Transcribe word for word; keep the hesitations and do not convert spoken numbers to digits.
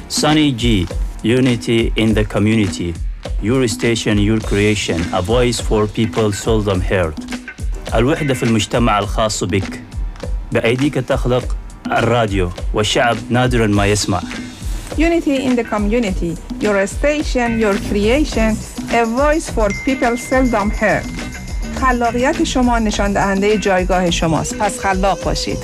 Sunny G, unity in the community. Your station, your creation, a voice for people seldom heard. الوحدة في المجتمع الخاص بك. بأيديك تخلق الراديو والشعب نادراً ما يسمع. Unity in the community. Your station, your creation, a voice for people seldom heard. خلاقیت شما نشان دهنده جایگاه شماست. پس خلاق باشید.